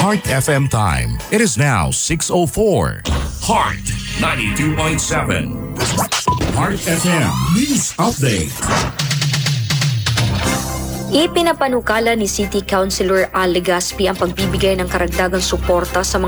Heart FM time. It is now 6:04. Heart 92.7. Heart FM News Update. Ipinapanukala ni City Councilor Al Legaspi ang pagbibigay ng karagdagang suporta sa mga